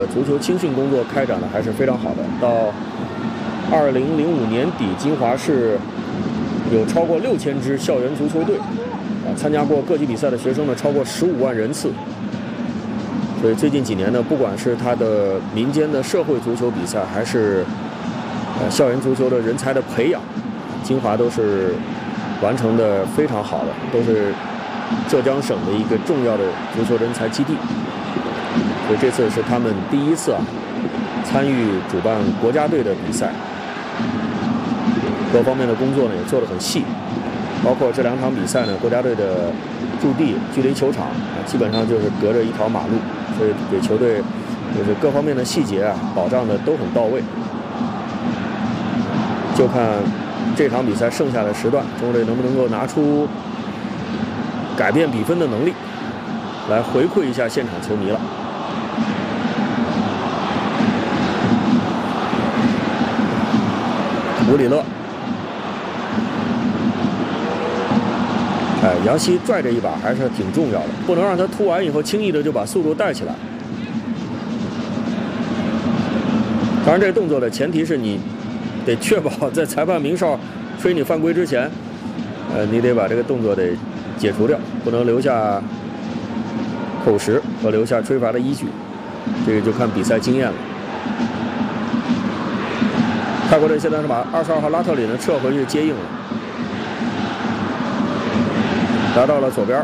足球青训工作开展的还是非常好的。到2005年底，金华市有超过6000支校园足球队，参加过各级比赛的学生呢超过15万人次。所以最近几年呢，不管是它的民间的社会足球比赛，还是校园足球的人才的培养，金华都是完成的非常好的，都是浙江省的一个重要的足球人才基地。所以这次是他们第一次参与主办国家队的比赛，各方面的工作呢也做得很细，包括这2场比赛呢，国家队的驻地距离球场基本上就是隔着一条马路，所以给球队就是各方面的细节保障的都很到位。就看这场比赛剩下的时段，中国队能不能够拿出改变比分的能力，来回馈一下现场球迷了。吴里乐，杨希拽这一把还是挺重要的，不能让他突完以后轻易的就把速度带起来。当然，这个动作的前提是你得确保在裁判鸣哨吹你犯规之前，你得把这个动作得解除掉，不能留下扣时和留下吹罚的依据，这个就看比赛经验了。泰国队现在是把22号拉特里呢撤回去接应了，来到了左边。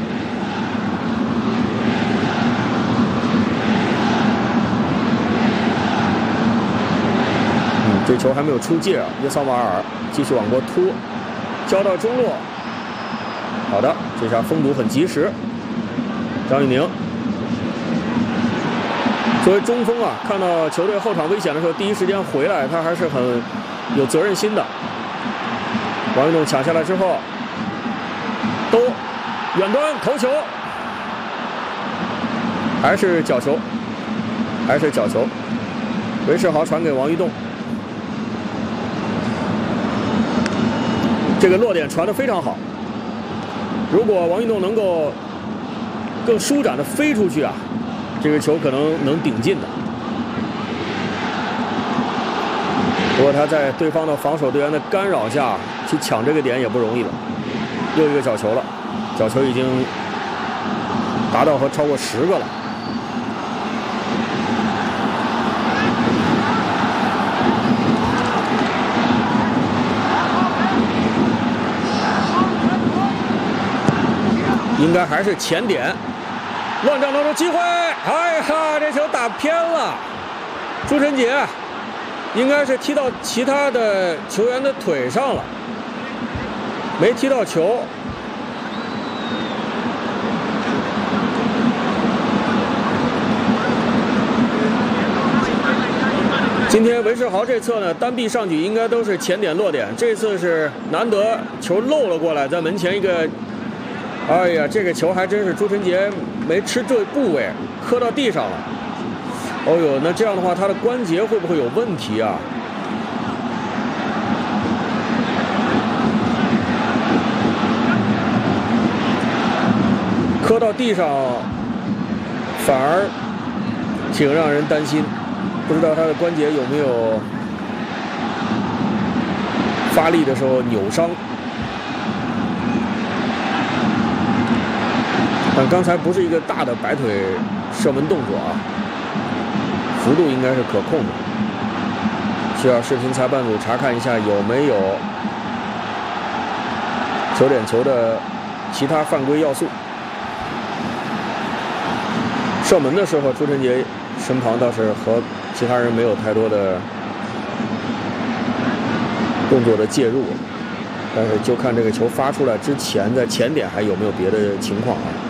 这球还没有出界耶桑瓦尔继续往过拖，交到中路。好的，这下封堵很及时。张玉宁作为中锋看到球队后场危险的时候，第一时间回来，他还是很有责任心的。王运动抢下来之后，都远端头球，还是角球，韦世豪传给王玉栋，这个落点传得非常好。如果王运动能够更舒展的飞出去这个球可能能顶进的。不过他在对方的防守队员的干扰下去抢这个点也不容易了。又一个角球了，角球已经达到和超过10个了。应该还是前点，乱战当中机会，哎呀，这球打偏了。朱晨杰应该是踢到其他的球员的腿上了，没踢到球。今天韦世豪这侧呢，单臂上举应该都是前点落点，这次是难得球漏了过来，在门前一个。哎呀，这个球还真是朱晨杰没吃对部位，磕到地上了。哦呦，那这样的话，他的关节会不会有问题啊？磕到地上，反而挺让人担心，不知道他的关节有没有发力的时候扭伤。但刚才不是一个大的摆腿射门动作幅度应该是可控的，需要视频裁判组查看一下有没有球点球的其他犯规要素。射门的时候，朱晨杰身旁倒是和其他人没有太多的动作的介入，但是就看这个球发出来之前，在前点还有没有别的情况